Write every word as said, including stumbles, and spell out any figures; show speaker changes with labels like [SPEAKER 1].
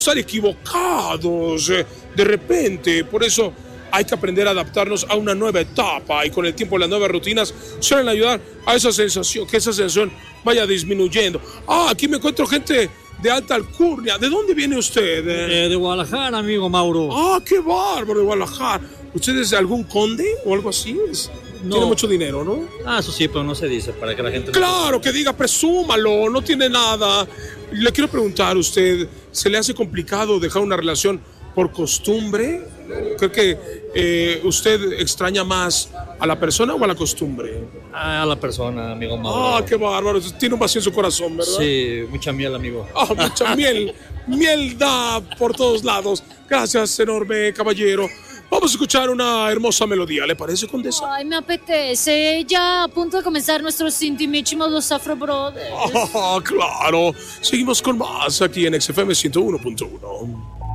[SPEAKER 1] estar equivocados eh, de repente, por eso hay que aprender a adaptarnos a una nueva etapa y con el tiempo las nuevas rutinas suelen ayudar a esa sensación, que esa sensación vaya disminuyendo. Ah, aquí me encuentro gente de alta alcurnia. ¿De dónde viene usted?
[SPEAKER 2] Eh, de Guadalajara, amigo Mauro.
[SPEAKER 1] Ah, qué bárbaro, de Guadalajara. ¿Usted es de algún conde o algo así? Es,
[SPEAKER 2] No.
[SPEAKER 1] Tiene mucho dinero, ¿no?
[SPEAKER 2] Ah, eso sí, pero no se dice para que la gente... no-
[SPEAKER 1] Claro, que diga, presúmalo, no tiene nada. Le quiero preguntar a usted, ¿se le hace complicado dejar una relación por costumbre? Creo que eh, usted extraña más a la persona o a la costumbre.
[SPEAKER 2] Ah, a la persona, amigo Mauro.
[SPEAKER 1] Ah, qué bárbaro. Tiene un vacío en su corazón, ¿verdad?
[SPEAKER 2] Sí, mucha miel, amigo.
[SPEAKER 1] Ah, mucha miel. Miel da por todos lados. Gracias, enorme caballero. Vamos a escuchar una hermosa melodía, ¿le parece, condesa?
[SPEAKER 3] Ay, me apetece. Ya a punto de comenzar nuestros intimísimos, los Afro Brothers.
[SPEAKER 1] Ah, claro. Seguimos con más aquí en X F M ciento uno punto uno.